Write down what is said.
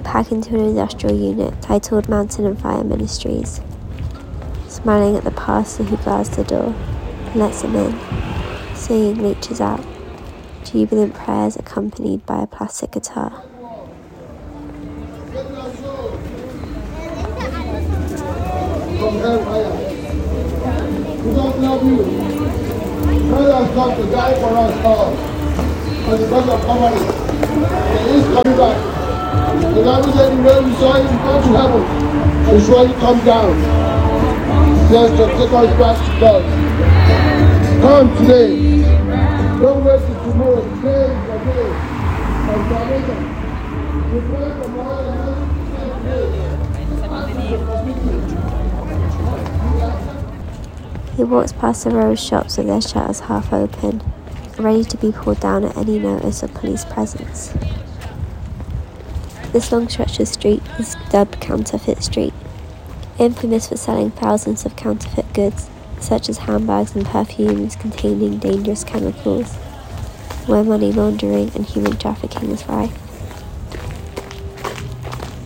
backpack into an industrial unit titled Mountain and Fire Ministries, smiling at the pastor who bars the door and lets him in, singing Reaches Out, jubilant prayers accompanied by a plastic guitar. From hellfire. We don't love you. God has come to die for us all. And because of poverty, He is coming back. The Bible said the way we saw Him come to heaven, and surely come down. Just to take us back to God. Come today. Don't wait till tomorrow. Today is the day of salvation. We pray from all the house today. He walks past a row of shops with their shutters half open, ready to be pulled down at any notice of police presence. This long stretch of street is dubbed Counterfeit Street, infamous for selling thousands of counterfeit goods, such as handbags and perfumes containing dangerous chemicals, where money laundering and human trafficking is rife.